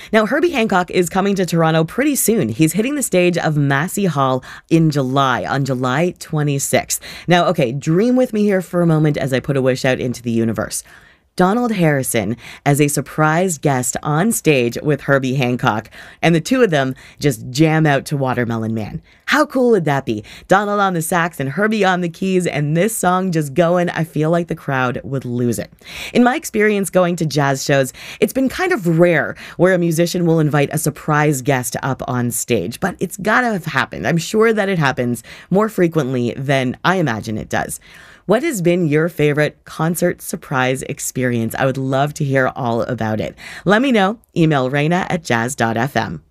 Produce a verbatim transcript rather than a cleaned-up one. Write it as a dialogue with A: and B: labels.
A: Now, Herbie Hancock is coming to Toronto pretty soon. He's hitting the stage of Massey Hall in July, on July twenty-sixth. Now, okay, dream with me here for a moment as I put a wish out into the universe. Donald Harrison as a surprise guest on stage with Herbie Hancock, and the two of them just jam out to Watermelon Man. How cool would that be? Donald on the sax and Herbie on the keys, and this song just going. I feel like the crowd would lose it. In my experience going to jazz shows, it's been kind of rare where a musician will invite a surprise guest up on stage, but it's gotta have happened. I'm sure that it happens more frequently than I imagine it does. What has been your favorite concert surprise experience? I would love to hear all about it. Let me know. Email Raina at jazz dot f m.